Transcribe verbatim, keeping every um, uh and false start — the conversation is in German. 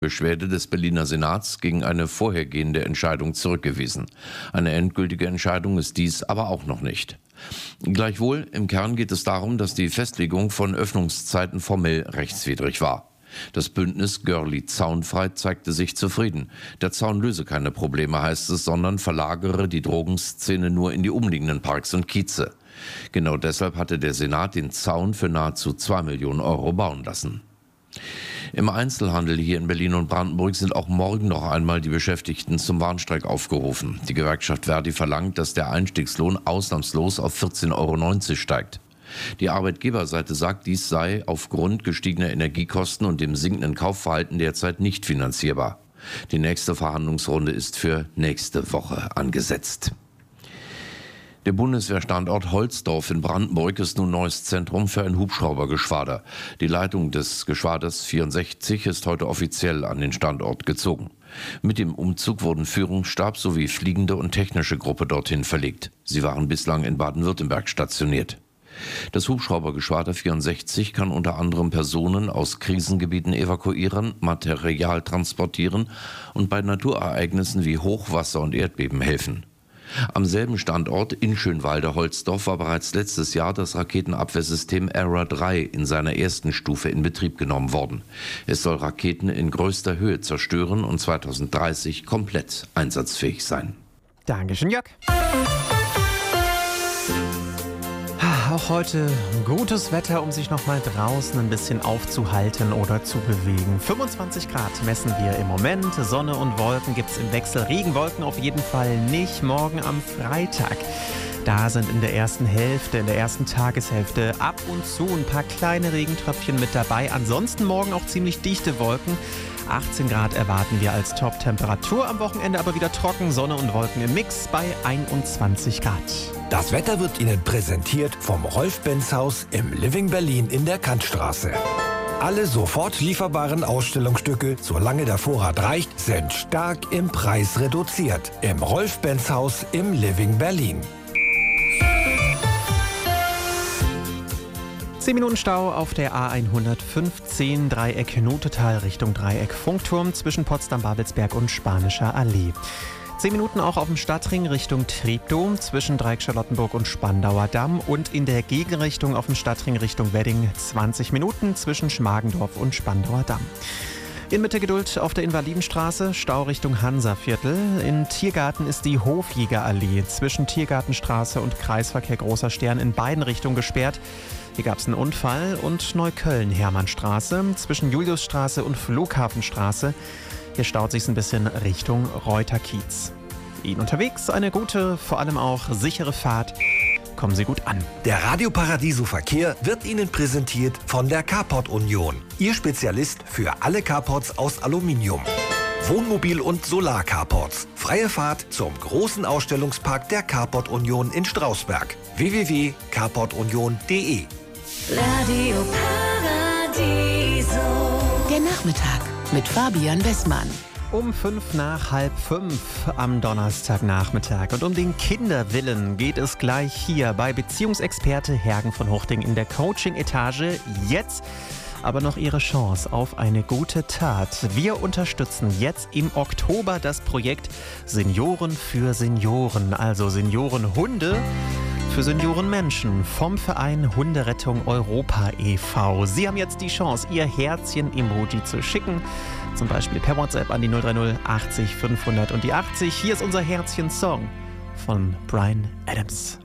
Beschwerde des Berliner Senats gegen eine vorhergehende Entscheidung zurückgewiesen. Eine endgültige Entscheidung ist dies aber auch noch nicht. Gleichwohl, im Kern geht es darum, dass die Festlegung von Öffnungszeiten formell rechtswidrig war. Das Bündnis Görli Zaunfrei zeigte sich zufrieden. Der Zaun löse keine Probleme, heißt es, sondern verlagere die Drogenszene nur in die umliegenden Parks und Kieze. Genau deshalb hatte der Senat den Zaun für nahezu zwei Millionen Euro bauen lassen. Im Einzelhandel hier in Berlin und Brandenburg sind auch morgen noch einmal die Beschäftigten zum Warnstreik aufgerufen. Die Gewerkschaft Verdi verlangt, dass der Einstiegslohn ausnahmslos auf vierzehn Euro neunzig steigt. Die Arbeitgeberseite sagt, dies sei aufgrund gestiegener Energiekosten und dem sinkenden Kaufverhalten derzeit nicht finanzierbar. Die nächste Verhandlungsrunde ist für nächste Woche angesetzt. Der Bundeswehrstandort Holzdorf in Brandenburg ist nun neues Zentrum für ein Hubschraubergeschwader. Die Leitung des Geschwaders vierundsechzig ist heute offiziell an den Standort gezogen. Mit dem Umzug wurden Führungsstab sowie fliegende und technische Gruppe dorthin verlegt. Sie waren bislang in Baden-Württemberg stationiert. Das Hubschraubergeschwader vierundsechzig kann unter anderem Personen aus Krisengebieten evakuieren, Material transportieren und bei Naturereignissen wie Hochwasser und Erdbeben helfen. Am selben Standort in Schönwalde-Holzdorf war bereits letztes Jahr das Raketenabwehrsystem A R A drei in seiner ersten Stufe in Betrieb genommen worden. Es soll Raketen in größter Höhe zerstören und zweitausenddreißig komplett einsatzfähig sein. Dankeschön, Jörg. Auch heute gutes Wetter, um sich noch mal draußen ein bisschen aufzuhalten oder zu bewegen. fünfundzwanzig Grad messen wir im Moment. Sonne und Wolken gibt es im Wechsel. Regenwolken auf jeden Fall nicht. Morgen am Freitag. Da sind in der ersten Hälfte, in der ersten Tageshälfte ab und zu ein paar kleine Regentröpfchen mit dabei. Ansonsten morgen auch ziemlich dichte Wolken. achtzehn Grad erwarten wir als Top-Temperatur. Am Wochenende aber wieder trocken, Sonne und Wolken im Mix bei einundzwanzig Grad. Das Wetter wird Ihnen präsentiert vom Rolf-Benz-Haus im Living Berlin in der Kantstraße. Alle sofort lieferbaren Ausstellungsstücke, solange der Vorrat reicht, sind stark im Preis reduziert. Im Rolf-Benz-Haus im Living Berlin. zehn Minuten Stau auf der A hundertfünfzehn, Dreieck Notetal Richtung Dreieck Funkturm zwischen Potsdam-Babelsberg und Spanischer Allee. zehn Minuten auch auf dem Stadtring Richtung Treptow zwischen Dreieck Charlottenburg und Spandauer Damm und in der Gegenrichtung auf dem Stadtring Richtung Wedding zwanzig Minuten zwischen Schmargendorf und Spandauer Damm. In Mitte Geduld auf der Invalidenstraße, Stau Richtung Hansaviertel. In Tiergarten ist die Hofjägerallee zwischen Tiergartenstraße und Kreisverkehr Großer Stern in beiden Richtungen gesperrt. Hier gab es einen Unfall und Neukölln-Hermannstraße zwischen Juliusstraße und Flughafenstraße. Hier staut sich ein bisschen Richtung Reuterkiez. Ihnen unterwegs eine gute, vor allem auch sichere Fahrt. Kommen Sie gut an. Der Radio Paradiso Verkehr wird Ihnen präsentiert von der Carport Union. Ihr Spezialist für alle Carports aus Aluminium. Wohnmobil- und Solar-Carports. Freie Fahrt zum großen Ausstellungspark der Carport Union in Strausberg. w w w punkt carport union punkt d e Radio Paradiso. Der Nachmittag mit Fabian Westmann. Um fünf nach halb fünf am Donnerstagnachmittag. Und um den Kinderwillen geht es gleich hier bei Beziehungsexperte Hergen von Huchting in der Coaching-Etage. Jetzt aber noch Ihre Chance auf eine gute Tat. Wir unterstützen jetzt im Oktober das Projekt Senioren für Senioren, also Seniorenhunde für Seniorenmenschen vom Verein Hunderettung Europa e V Sie haben jetzt die Chance, Ihr Herzchen-Emoji zu schicken, zum Beispiel per WhatsApp an die null drei null achtzig fünfhundert und die achtzig. Hier ist unser Herzchen-Song von Bryan Adams.